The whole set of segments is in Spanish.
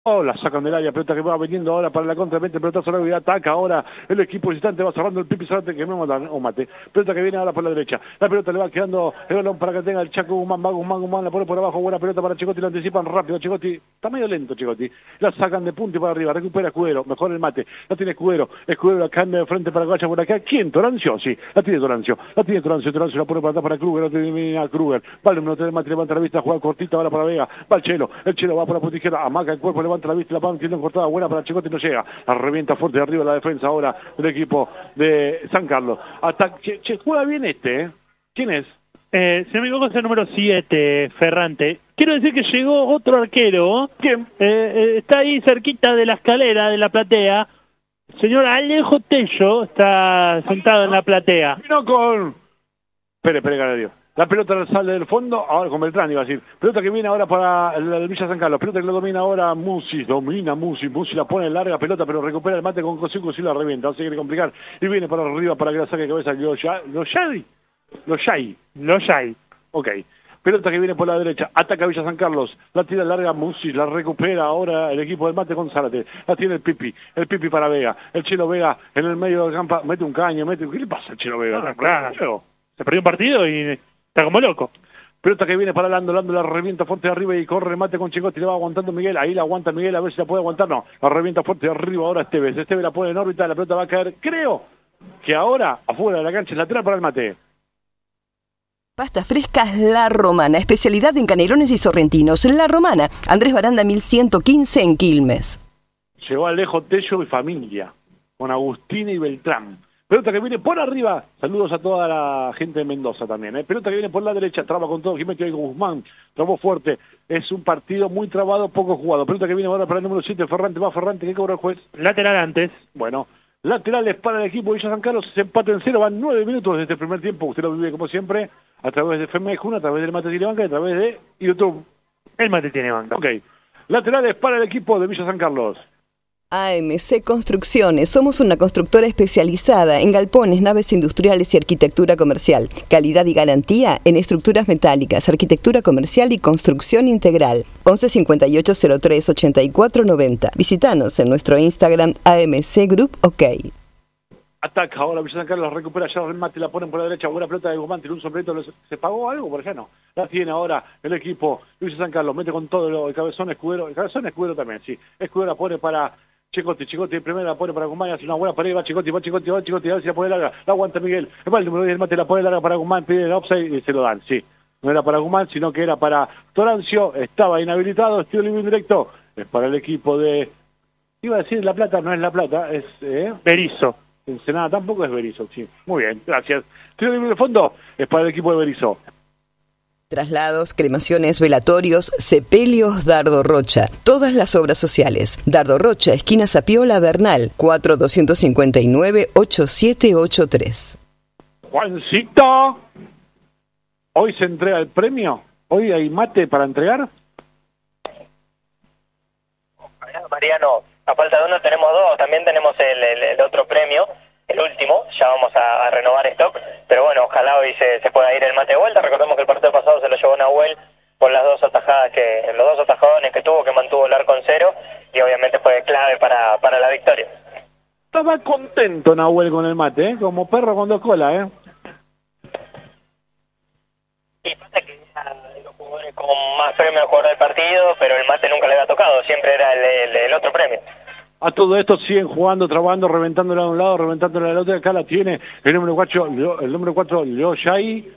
Oh, la sacan del área, pelota que va veniendo ahora para la contra, mete pelotazo largo y ataca ahora el equipo visitante, va cerrando el Pipi Zárate que me matan o mate. Pelota que viene ahora por la derecha, la pelota le va quedando el balón para que tenga el Chaco Guzmán, va Guzmán, la pone por abajo, buena pelota para Chicotti, la anticipan rápido, Chicotti, está medio lento Chicotti, la sacan de punta y para arriba, recupera Escudero, mejor el mate, la tiene Escudero la cambia de frente para que vaya por acá, ¿quién? Torancio, sí, la tiene Torancio la pone para atrás para Kruger, la tiene Kruger, va el número 3 del mate, levanta la vista, juega cortita ahora para Vega, va el Chelo va por la punta izquierda, amaca el cuerpo, levanta la vista, la pan cortada, buena para Chicotti, no llega, la revienta fuerte de arriba la defensa ahora del equipo de San Carlos. Hasta que juega bien ¿quién es? Si no me equivoco es el número 7, Ferrante. Quiero decir que llegó otro arquero. ¿Quién? Está ahí cerquita de la escalera de la platea. Señor Alejo Tello está sentado en la platea. Vino con... Espere, Dios. La pelota sale del fondo, ahora con Beltrán iba a decir. Pelota que viene ahora para el Villa San Carlos. Pelota que lo domina ahora Musi la pone en larga pelota, pero recupera el mate con Cosío la revienta. No se quiere complicar. Y viene para arriba para que la saque de cabeza Loyay. Ok. Pelota que viene por la derecha, ataca Villa San Carlos, la tira larga Musi, la recupera ahora el equipo del mate con Zárate, la tiene el Pipi para Vega, el Chelo Vega en el medio del campo, mete un caño, ¿qué le pasa al Chelo Vega? Claro. Se perdió un partido y está como loco. Pelota que viene para Lando la revienta fuerte de arriba y corre el mate con Chicotti, le va aguantando Miguel, ahí la aguanta Miguel, a ver si la puede aguantar, no, la revienta fuerte de arriba ahora Esteves la pone en órbita, la pelota va a caer, creo que ahora afuera de la cancha es lateral para el mate. Pastas frescas La Romana, especialidad en canelones y sorrentinos. La Romana, Andrés Baranda 1115 en Quilmes. Llegó Alejo Tello y familia, con Agustín y Beltrán. Pelota que viene por arriba, saludos a toda la gente de Mendoza también. Pelota que viene por la derecha, traba con todo, Jiménez y Guzmán, trabó fuerte. Es un partido muy trabado, poco jugado. Pelota que viene ahora para el número 7, Ferrante, ¿qué cobra el juez? Lateral antes. Bueno, laterales para el equipo de Villa San Carlos, se empata en 0, van 9 minutos desde el primer tiempo. Usted lo vive como siempre, a través de FM Juna, a través del Mate Tiene Banca y a través de YouTube. El Mate Tiene Banca. Ok, laterales para el equipo de Villa San Carlos. AMC Construcciones, somos una constructora especializada en galpones, naves industriales y arquitectura comercial. Calidad y garantía en estructuras metálicas, arquitectura comercial y construcción integral. 11 58 03 84 90. Visítanos en nuestro Instagram AMC Group OK. Ataca ahora Villa San Carlos, recupera ya el remate, la ponen por la derecha, buena pelota de Guzmán, tiene un sombrerito, ¿se pagó algo por allá? No. La tiene ahora el equipo Villa San Carlos, mete con todo el cabezón Escudero también, sí. Escudero la pone para Chicotti primero la pone para Guzmán, hace una buena pared, va Chicotti, a ver si la pone larga, la aguanta Miguel, va el número 10 del mate, la pone larga para Guzmán, pide el offside y se lo dan, sí. No era para Guzmán, sino que era para Torancio, estaba inhabilitado, estilo libre indirecto, es para el equipo de... Iba a decir La Plata, no es La Plata, es... Berizo. Ensenada tampoco es Berizo, sí. Muy bien, gracias. Tiro libre de fondo, es para el equipo de Berizo. Traslados, cremaciones, velatorios, sepelios, Dardo Rocha. Todas las obras sociales. Dardo Rocha, esquina Zapiola, Bernal, 4259-8783. Juancito, ¿hoy se entrega el premio? ¿Hoy hay mate para entregar? Mariano, a falta de uno tenemos dos, también tenemos el otro premio, el último, ya vamos a renovar stock, pero bueno, ojalá hoy se pueda ir el mate de vuelta. Recordemos que el partido pasado se lo llevó Nahuel por las dos atajadas los dos atajadones que tuvo, que mantuvo el arco en 0, y obviamente fue clave para la victoria. Estaba contento Nahuel con el mate, como perro con 2 colas, Y pasa que los jugadores con más premio al jugador del partido, pero el mate nunca le había tocado, siempre era el otro premio. A todo esto siguen jugando, trabando, reventándola de un lado, reventándola del otro. Acá la tiene el número 4, Loyay.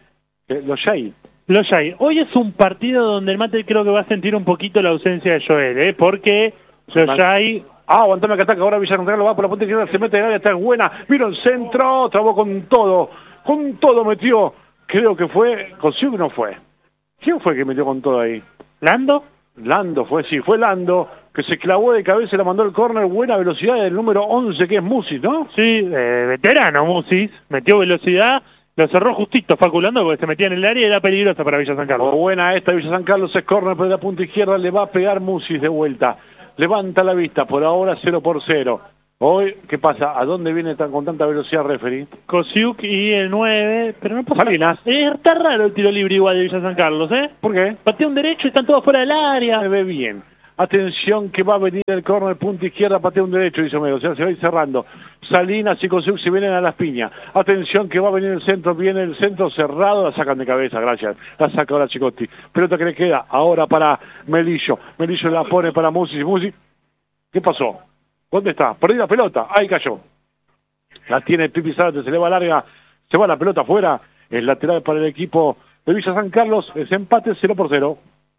Hoy es un partido donde el mate creo que va a sentir un poquito la ausencia de Joel, porque Loyay... aguantame que ataca ahora Villarreal, lo va por la punta izquierda, se mete en el área, está buena, vino el centro, trabó con todo metió, creo que fue, Cosío no fue. ¿Quién fue que metió con todo ahí? ¿Lando? Lando fue Lando, que se clavó de cabeza y la mandó al córner, buena velocidad del número 11 que es Musis, ¿no? Sí, veterano Musis, metió velocidad, lo cerró justito Faculando porque se metía en el área y era peligrosa para Villa San Carlos. Buena esta Villa San Carlos, es córner por la punta izquierda, le va a pegar Musis de vuelta, levanta la vista, por ahora 0-0. Hoy, ¿qué pasa? ¿A dónde viene con tanta velocidad referee? Kosiuk y el 9, pero no pasa Salinas. Está raro el tiro libre igual de Villa San Carlos, ¿eh? ¿Por qué? Patea un derecho y están todos fuera del área. Se ve bien. Atención que va a venir el córner, punta izquierda, patea un derecho, dice Homero. O sea, se va a ir cerrando. Salinas y Kosuk se vienen a las piñas. Atención que va a venir el centro, viene el centro cerrado, la sacan de cabeza, gracias. La saca ahora Chicotti. Pelota que le queda ahora para Melillo. Melillo la pone para Musi. Musi. ¿Qué pasó? ¿Dónde está? Perdí la pelota. Ahí cayó. La tiene Pipi Zárate, se le va larga. Se va la pelota afuera. El lateral para el equipo de Villa San Carlos. Es empate 0-0.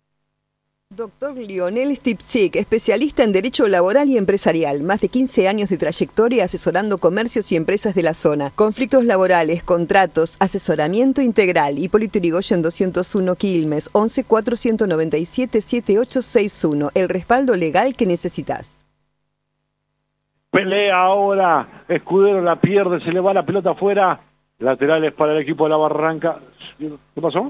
Doctor Lionel Stipzik, especialista en Derecho Laboral y Empresarial. Más de 15 años de trayectoria asesorando comercios y empresas de la zona. Conflictos laborales, contratos, asesoramiento integral. Hipólito Yrigoyen 201 Quilmes, 11 497 7861. El respaldo legal que necesitas. Pelea ahora. Escudero la pierde, se le va la pelota afuera. Laterales para el equipo de la Barranca. ¿Qué pasó?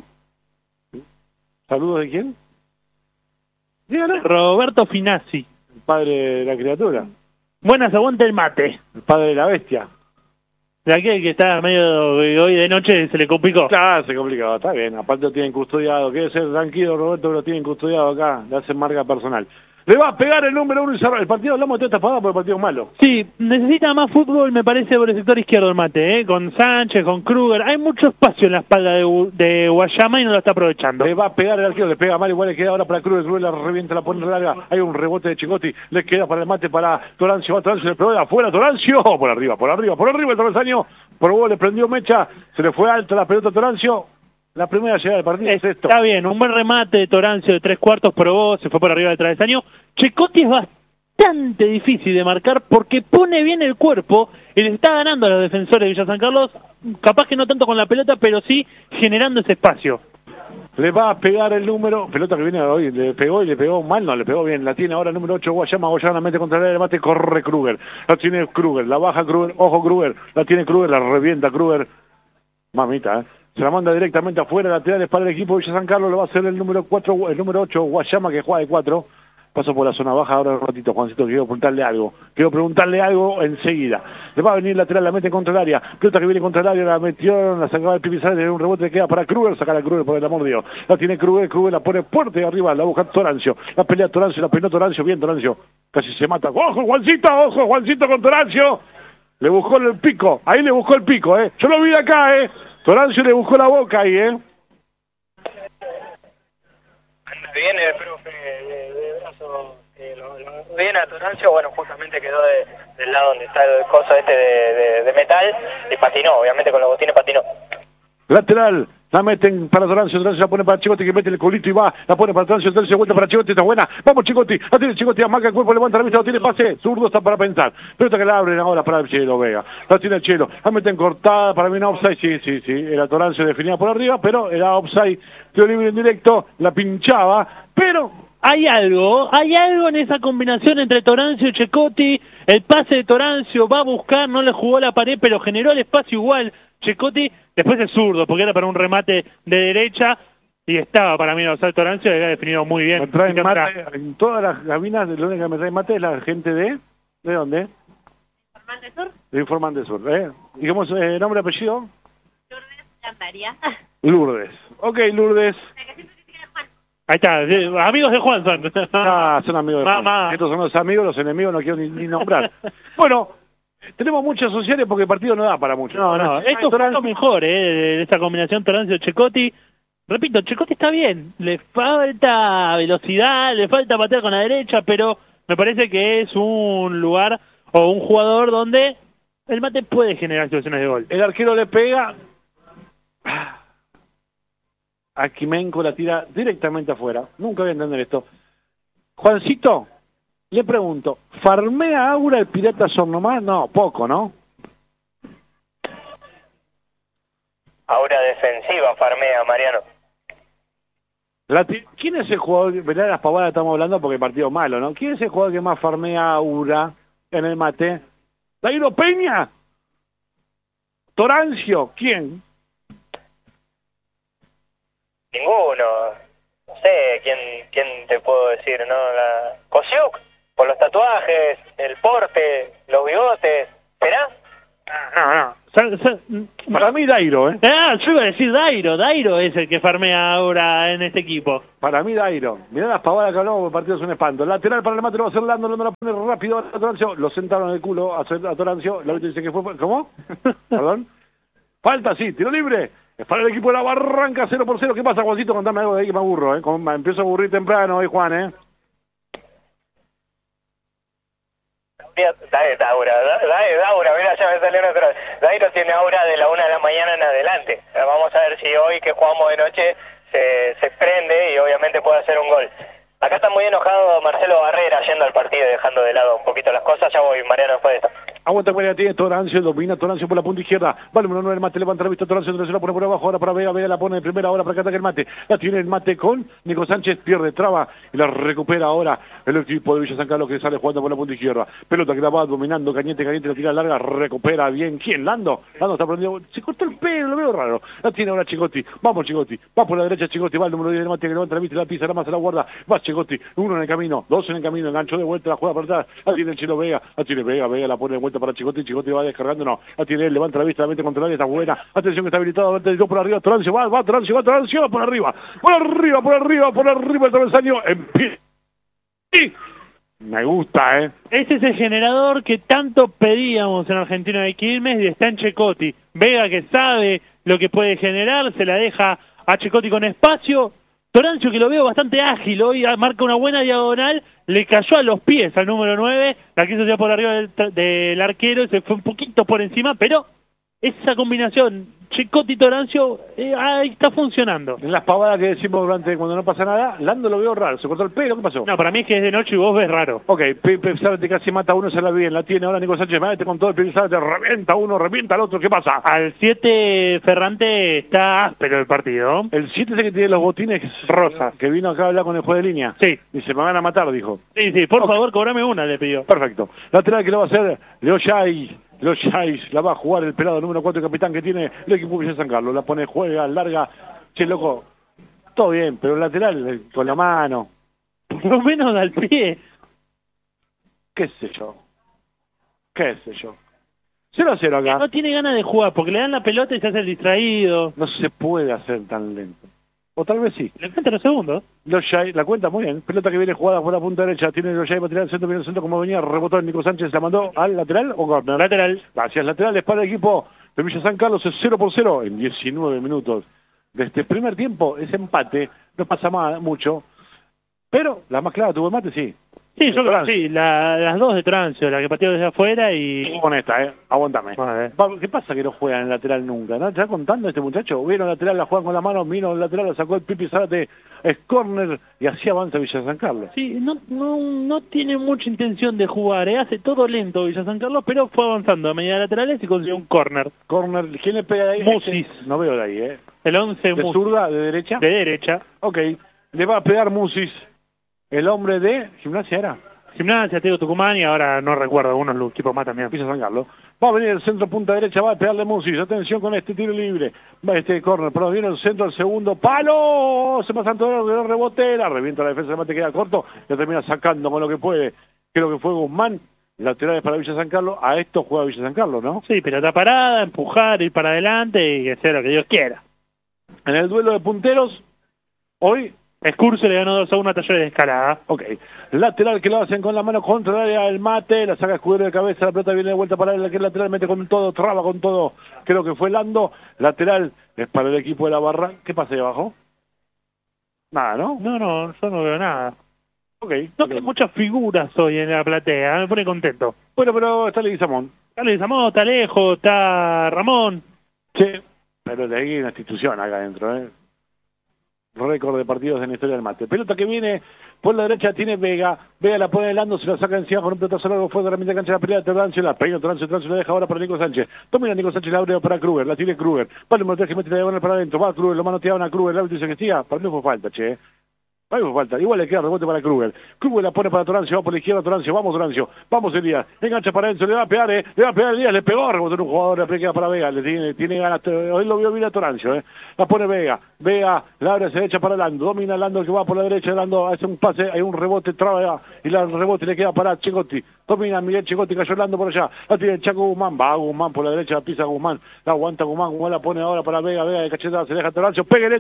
¿Saludos de quién? Dígale. Roberto Finazzi. El padre de la criatura. Buenas, aguante el mate. El padre de la bestia. De aquel que está medio hoy de noche se le complicó. Claro, se complicó, está bien. Aparte lo tienen custodiado. Quiere ser tranquilo, Roberto, que lo tienen custodiado acá. Le hacen marca personal. Le va a pegar el número 1 y cerrar. El partido, hablamos de esta pagada porque el partido es malo. Sí, necesita más fútbol, me parece, por el sector izquierdo el mate, con Sánchez, con Kruger. Hay mucho espacio en la espalda de Guayama y no lo está aprovechando. Le va a pegar el arquero, le pega mal, igual le queda ahora para Kruger. Kruger la revienta, la pone larga. Hay un rebote de Chicotti, le queda para el mate para Torancio. Va Torancio, le pegó de afuera, Torancio. Por arriba el travesaño. Probó, le prendió mecha. Se le fue alta la pelota a Torancio. La primera llegada del partido es esto. Está bien, un buen remate de Torancio de 3/4, probó, se fue por arriba del travesaño. Chicotti es bastante difícil de marcar porque pone bien el cuerpo y le está ganando a los defensores de Villa San Carlos, capaz que no tanto con la pelota, pero sí generando ese espacio. Le va a pegar el número, pelota que viene hoy, le pegó mal, no, le pegó bien, la tiene ahora el número 8, Guayama la mete contra el mate, corre Kruger, la tiene Kruger, la baja Kruger, ojo Kruger, la tiene Kruger, la revienta Kruger, mamita, se la manda directamente afuera, laterales para el equipo de Villa San Carlos, lo va a hacer el número 4, el número 8, Guayama, que juega de 4, paso por la zona baja, ahora un ratito, Juancito, quiero preguntarle algo enseguida. Le va a venir lateral, la mete contra el área, pelota que viene contra el área, la metió, la sacaba el Pipi Zárate, de un rebote que queda para Kruger, sacar a Kruger por el amor de Dios. La tiene Kruger, la pone fuerte arriba, la busca Torancio, la pelea Torancio, la peinó Torancio, bien Torancio, casi se mata. ¡Ojo, Juancito con Torancio! Le buscó el pico, ahí le buscó el pico, yo lo vi de acá, Torancio le buscó la boca ahí, Anda bien el profe de brazo, lo bien a Torancio, bueno, justamente quedó del lado donde está el coso de metal y patinó, obviamente con los botines patinó. Lateral, la meten para Torancio la pone para Chicotti que mete el culito y va, la pone para Torancio, se vuelta para Chicotti, está buena, vamos Chicotti, la tiene Chicotti, amaga el cuerpo, levanta la vista, lo tiene pase, zurdo está para pensar, pelota que la abren ahora para el Chelo Vega, la tiene el Chelo, la meten cortada, para mí no offside, sí, era Torancio definida por arriba, pero era offside, tiro libre en directo, la pinchaba, pero hay algo en esa combinación entre Torancio y Chicotti, el pase de Torancio va a buscar, no le jugó la pared, pero generó el espacio igual, Chicotti, después es zurdo, porque era para un remate de derecha, y estaba para mí el Torancio, le había definido muy bien. Me trae mate, en todas las cabinas, lo único que me trae mate es la gente ¿de dónde? ¿Informante Sur? De Informante Sur, Digamos, nombre, apellido. Lourdes Lambaria. Lourdes. Ok, Lourdes. Ahí está, amigos de Juan son. Son amigos de Juan. Estos son los amigos, los enemigos no quiero ni nombrar. Bueno, tenemos muchas sociales porque el partido no da para mucho. No, esto fue lo mejor, de esta combinación Torancio-Chicotti. Repito, Chicotti está bien, le falta velocidad, le falta patear con la derecha, pero me parece que es un lugar o un jugador donde el mate puede generar situaciones de gol. El arquero le pega, a Quimenco la tira directamente afuera. Nunca voy a entender esto. Juancito, le pregunto, ¿farmea Aura el Pirata Sornomás? No, poco, ¿no? Aura defensiva farmea, Mariano. ¿Quién es el jugador? ¿Verdad? Las pavadas estamos hablando porque el partido es malo, ¿no? ¿Quién es el jugador que más farmea Aura en el mate? ¿Dairo Peña? ¿Torancio? ¿Quién? Ninguno. No sé quién te puedo decir, ¿no? Kosuk, por los tatuajes, el porte, los bigotes. ¿Será? No. Para mí Dairo, Ah, yo iba a decir Dairo. Dairo es el que farmea ahora en este equipo. Para mí Dairo. Mirá las pavadas que hablamos, el partido es un espanto. Lateral para el mate, lo va a hacer Lando la pone rápido a Torancio. Lo sentaron en el culo a Torancio. La dice que fue... ¿Cómo? Perdón. Falta, sí, tiro libre. Es para el equipo de la Barranca, 0-0. ¿Qué pasa, Juancito? Contame algo de ahí que me aburro, Me empiezo a aburrir temprano hoy, Juan, Daura, mira, ya me salió otra vez. Dairo tiene aura de la 1 de la mañana en adelante. Vamos a ver si hoy que jugamos de noche se prende y obviamente puede hacer un gol. Acá está muy enojado Marcelo Barrera yendo al partido y dejando de lado un poquito las cosas. Ya voy, Mariano, después de esto. Aguanta María, tiene Torancio, domina Torancio por la punta izquierda. Va el número 9, el mate, levanta la vista Torancio, la pone por abajo, ahora para Vega, Vega la pone de primera, ahora para que ataque el mate. La tiene el mate con Nico Sánchez, pierde, traba y la recupera ahora el equipo de Villa San Carlos que sale jugando por la punta izquierda. Pelota que la va dominando, Cañete, la tira larga, recupera bien. ¿Quién? Lando. Lando está prendido, se cortó el pelo, lo veo raro. La tiene ahora Chicotti, vamos Chicotti, va por la derecha Chicotti, va el número 10 del mate que levanta la vista, la pisa, la masa, la guarda. Va Chicotti, uno en el camino, dos en el camino, engancho de vuelta, la juega para atrás. La tiene el Chilo Vega, la tiene Vega, Vega la pone de vuelta para Chicotti, Chicotti va descargando, no, la tiene él, levanta la vista, la mete contra el área, está buena, atención que está habilitado, dos por arriba, Torancio, va Torancio, por arriba, el travesaño, empieza, me gusta, Ese es el generador que tanto pedíamos en Argentino de Quilmes y está en Chicotti, Vega que sabe lo que puede generar, se la deja a Chicotti con espacio, Torancio que lo veo bastante ágil, hoy marca una buena diagonal, le cayó a los pies al número 9, la quiso tirar por arriba del arquero, se fue un poquito por encima, pero esa combinación Chicotti-Torancio ahí está funcionando. En las pavadas que decimos durante cuando no pasa nada, Lando lo veo raro, se cortó el pelo, ¿qué pasó? No, para mí es que es de noche y vos ves raro. Ok, Pepe Zárate casi mata a uno, se la bien, la tiene ahora Nico Sánchez, mete con todo el Pepe Zárate, revienta uno, revienta al otro, ¿qué pasa? Al 7 Ferrante está áspero el partido. El 7 es el que tiene los botines rosas, que vino acá a hablar con el juez de línea. Sí. Dice, me van a matar, dijo. Sí, por favor, cobrame una, le pidió. Perfecto. Lateral que lo va a hacer Leo Yais, la va a jugar el pelado número 4, el capitán que tiene el equipo de Villa San Carlos. La pone, juega, larga. Che, loco, todo bien, pero el lateral con la mano. Por lo menos al pie. ¿Qué sé yo? 0-0 acá. No tiene ganas de jugar porque le dan la pelota y se hace el distraído. No se puede hacer tan lento. O tal vez sí. Le cuenta los segundos. La cuenta muy bien. Pelota que viene jugada por la punta derecha. Tiene Loyay, va a tirar el centro, viene el centro como venía. Rebotó el Nico Sánchez. ¿La mandó al lateral o corner? Lateral. Gracias. Laterales para el equipo de Villa San Carlos. Es 0-0 en 19 minutos. De este primer tiempo, ese empate. No pasa mucho. Pero la más clara tuvo el mate, sí. Sí, yo creo que sí, las dos de Torancio, la que pateó desde afuera y... Con esta, aguántame. Vale. ¿Qué pasa que no juegan en lateral nunca? ¿No? ¿Está contando este muchacho? Vieron lateral, la juegan con la mano, vino el lateral, la sacó el Pipi Zárate, es córner y así avanza Villa San Carlos. Sí, no tiene mucha intención de jugar, hace todo lento Villa San Carlos, pero fue avanzando a medida de laterales y consiguió un córner. Córner, ¿quién le pega de ahí? Musis. No veo de ahí, El 11 ¿De zurda, de derecha? De derecha. Ok, le va a pegar Musis, el hombre de Gimnasia era. Gimnasia, Atlético Tucumán y ahora no recuerdo, algunos equipos más también. Villa San Carlos. Va a venir el centro punta derecha, va a pegarle Musis. Atención con este tiro libre. Va este córner, pero viene el centro al segundo palo. Se pasa todo el rebote, la revienta la defensa, el mate queda corto. La termina sacando con lo que puede. Creo que fue Guzmán. Laterales para Villa San Carlos. A esto juega Villa San Carlos, ¿no? Sí, pelota parada, empujar, ir para adelante y que sea lo que Dios quiera. En el duelo de punteros, hoy... Escurso le ganó 2-1 a Talleres de Escalada. Ok. Lateral que lo hacen con la mano contra el área del mate. La saca Escudero de cabeza. La pelota viene de vuelta para él. Que lateral mete con todo. Traba con todo. Creo que fue Lando. Lateral es para el equipo de la Barra. ¿Qué pasa ahí abajo? Nada, ¿no? No, yo no veo nada. Ok. No hay muchas figuras hoy en la platea. Me pone contento. Bueno, pero está Leguizamón. Está Leguizamón, está Alejo, está Ramón. Sí. Pero de ahí hay una institución acá adentro, Récord de partidos en la historia del mate. Pelota que viene por la derecha, tiene Vega. Vega la pone Lando, se la saca encima con un pelotazo largo, fue de la mitad de cancha la pelea de Torancio, la pega Torancio la deja ahora para Nico Sánchez. Domina Nico Sánchez, la abre para Kruger, la tiene Kruger. Va el número 3 que mete la diagonal para adentro, va Kruger, lo manoteaban a Kruger, el árbitro dice que siga. Para mí fue falta, che. Para mí fue falta. Igual le queda rebote para Kruger. Kruger la pone para Torancio, va por la izquierda Torancio, vamos Elías. Engancha para adentro, le va a pegar Elías, le pegó, rebotó un jugador, la queda para Vega, tiene ganas, hoy lo vio bien a Torancio, La pone Vega, Vega, la abre hacia derecha para Lando, domina Lando que va por la derecha, Lando hace un pase, hay un rebote, traba y el rebote le queda para Chicotti, domina Miguel Chicotti, cayó Lando por allá, la tiene el Chaco Guzmán, va Guzmán por la derecha, pisa Guzmán, la aguanta Guzmán, Guzmán la pone ahora para Vega, Vega de cachetada, se deja Torancio, pégale,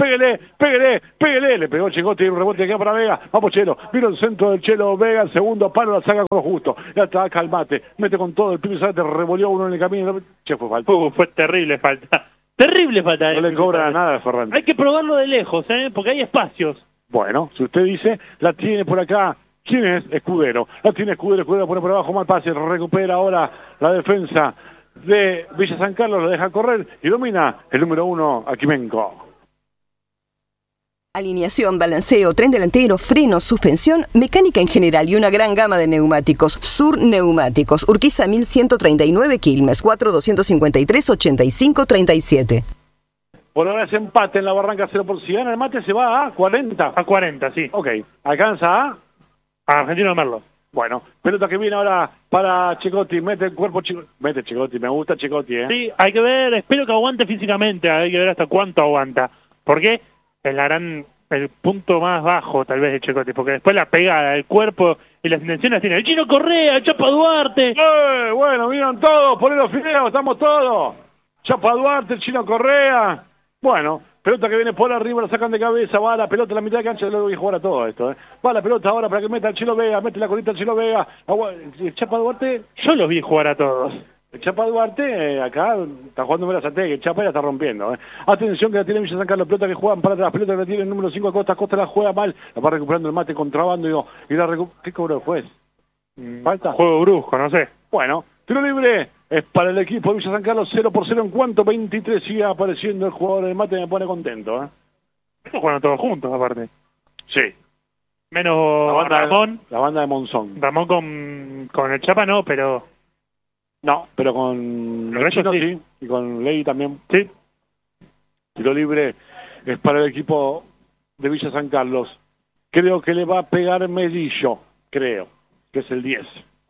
le pegó Chicotti y un rebote que queda para Vega, vamos Chelo, vino el centro del Chelo, Vega, el segundo palo, la saca con lo justo, ya está, calmate, mete con todo, el Pipi Zárate revolvió uno en el camino, che, fue falta. Fue terrible falta. Terrible falta. No le cobran nada a Ferrante. Hay que probarlo de lejos, porque hay espacios. Bueno, si usted dice, la tiene por acá. ¿Quién es? Escudero. La tiene Escudero, Escudero pone por abajo, mal pase, recupera ahora la defensa de Villa San Carlos, lo deja correr y domina el número 1, Aquimenco. Alineación, balanceo, tren delantero, freno, suspensión, mecánica en general y una gran gama de neumáticos. Sur Neumáticos, Urquiza 1139 Quilmes, 4253-8537. Por ahora es empate en la Barranca 0 por si gana el mate se va a 40. A 40, sí. Ok, alcanza a Argentino de Merlo. Bueno, pelota que viene ahora para Chicotti, mete el cuerpo mete Chicotti, me gusta Chicotti, Sí, hay que ver, espero que aguante físicamente, hay que ver hasta cuánto aguanta. Porque es el punto más bajo tal vez de Chicotti, porque después la pegada, el cuerpo y las intenciones tiene el Chino Correa, el Chapa Duarte. Bueno, vieron todos, ponen los fideos, estamos todos. Chapa Duarte, el Chino Correa. Bueno, pelota que viene por arriba, la sacan de cabeza, va la pelota en la mitad de cancha, luego voy a jugar a todo esto. Va la pelota ahora para que meta el Chilo Vega, mete la colita al Chilo Vega. El Chapa Duarte. Yo los vi jugar a todos. El Chapa Duarte, acá está jugando Verazategui, el Chapa ya está rompiendo. Atención que la tiene Villa San Carlos, pelota que juegan para atrás, pelota que la tiene el número 5 Acosta, Acosta la juega mal, la va recuperando el mate, contrabando y la recupera. ¿Qué cobró el juez? ¿Falta? Juego brusco, no sé. Bueno, tiro libre es para el equipo de Villa San Carlos, 0 por 0 en cuanto 23 sigue apareciendo el jugador del mate, me pone contento. Están jugando todos juntos aparte. Sí. Menos Ramón. La banda de Monzón. Ramón con el Chapa no, pero... No, pero con el Chino sí, y con Ley también. Sí. Tiro libre es para el equipo de Villa San Carlos. Creo que le va a pegar Medillo, creo, que es el 10.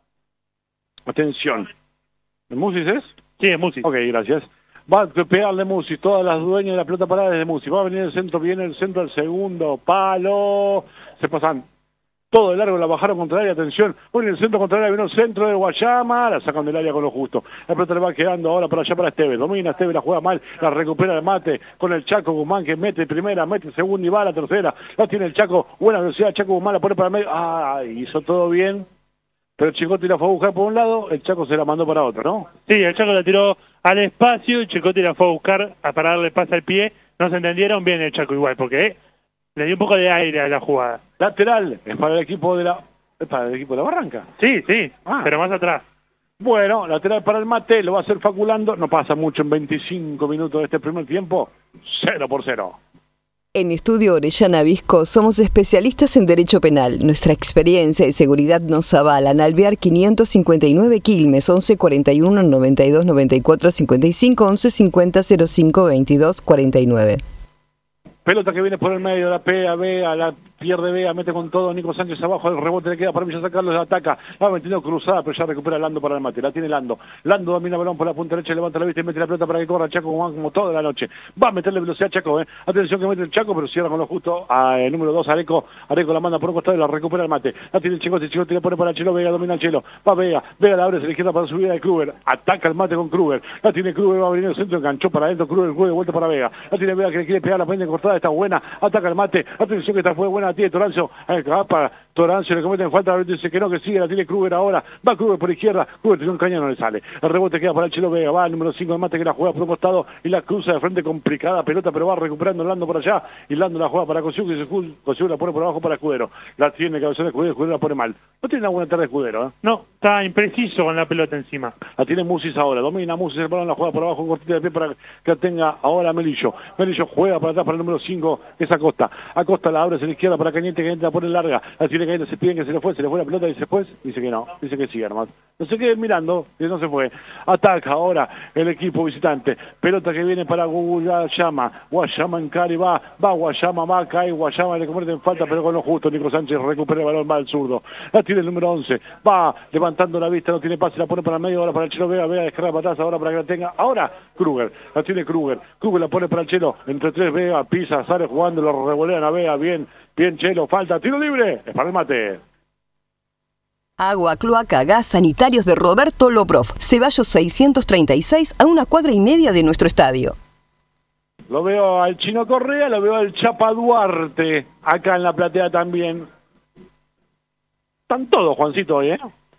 Atención. ¿El Musis es? Sí, es Musis. Ok, gracias. Va a pegarle Musis, todas las dueñas de la pelota parada desde Musis. Va a venir el centro, viene el centro al segundo palo. Se pasan todo el largo, la bajaron contra el área, atención, en el centro contra el área, vino el centro de Guayama, la sacan del área con lo justo, la pelota le va quedando ahora para allá para Esteves, domina Esteves, la juega mal, la recupera el mate, con el Chaco Guzmán que mete primera, mete segunda y va a la tercera, la tiene el Chaco, buena velocidad, Chaco Guzmán la pone para medio, hizo todo bien, pero Chicotti la fue a buscar por un lado, el Chaco se la mandó para otro, ¿no? Sí, el Chaco la tiró al espacio, Chicotti la fue a buscar para darle pase al pie, no se entendieron bien el Chaco igual, porque le dio un poco de aire a la jugada. Lateral, es para el equipo de la Barranca. Sí, pero más atrás. Bueno, lateral para el mate, lo va a hacer Faculando, no pasa mucho en 25 minutos de este primer tiempo, 0 por 0. En Estudio Orellana Visco somos especialistas en Derecho Penal. Nuestra experiencia y seguridad nos avalan. Alvear 559 Quilmes, 11 41 92 94 55, 11 50 05 22 49. Pelota que viene por el medio, la pega, Vega, la pierde Vega, mete con todo, Nico Sánchez abajo, el rebote le queda para Villa San Carlos, la ataca, va metiendo cruzada, pero ya recupera Lando para el mate, la tiene Lando domina el balón por la punta derecha, levanta la vista y mete la pelota para que corra Chaco como toda la noche, va a meterle velocidad a Chaco, atención que mete el Chaco, pero cierra con lo justo, el número 2, Areco la manda por un costado y la recupera el mate, la tiene el Chicotti le pone para el Chelo, Vega domina el Chelo, va Vega la abre hacia la izquierda para la subida de Kruger, ataca el mate con Kruger, la tiene Kruger, va a venir el centro, enganchó para adentro, Kruger juega de vuelta para Vega, la tiene Vega que le quiere pegar la pendiente cortada, está buena, ataca el mate, atención que esta fue buena, tiene Torancio, para Torancio le cometen falta, dice que no, que sigue, la tiene Kruger ahora, va Kruger por izquierda, Kruger tiene un cañón, no le sale, el rebote queda para el Chelo Vega, va el número 5 de mate que la juega por un costado y la cruza de frente, complicada pelota, pero va recuperando Lando por allá, y Lando la juega para Cosiuco y Cosiuco la pone por abajo para Escudero, la tiene cabezón de Escudero, Escudero la pone mal, no tiene una buena tarde Escudero, No, está impreciso con la pelota encima. La tiene Musis ahora, domina Musis, el balón la juega por abajo, un cortito de pie para que tenga ahora Melillo juega para atrás para el número 5, que es Acosta la abre hacia la izquierda para Cañete la pone larga, la tiene cayendo, se piden que se le fue la pelota y después dice que no, dice que sí, hermano. No se queden mirando, que no se fue. Ataca ahora el equipo visitante. Pelota que viene para Guayama. Guayama en Cari va Guayama, cae Guayama, le convierte en falta, pero con lo justo. Nico Sánchez recupera el balón, va al zurdo. La tiene el número 11. Va levantando la vista, no tiene pase, la pone para el medio, ahora para el Chelo Vega, descarga para atrás, ahora para que la tenga. Ahora Kruger, la tiene Kruger la pone para el Chelo, entre tres Vega, pisa, sale jugando, lo revolean a Vega, bien Chelo, falta, tiro libre, es para el mate. Agua, cloaca, gas, sanitarios de Roberto Lobrov. Ceballos 636 a 1,5 cuadras de nuestro estadio. Lo veo al Chino Correa, lo veo al Chapa Duarte, acá en la platea también. Están todos, Juancito, hoy, ¿eh?